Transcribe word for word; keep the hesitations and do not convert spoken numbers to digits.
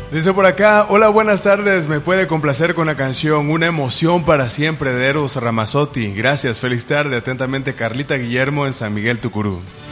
Dice por acá, hola, buenas tardes, me puede complacer con la canción Una emoción para siempre de Eros Ramazzotti. Gracias, feliz tarde, atentamente Carlita Guillermo en San Miguel Tucurú.